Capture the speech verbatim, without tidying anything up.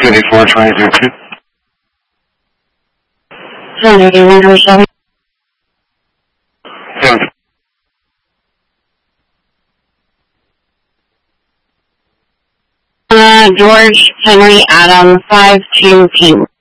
fifty-four twenty-three two. Hundred and one seven. Seven. Uh, George Henry Adam five two King.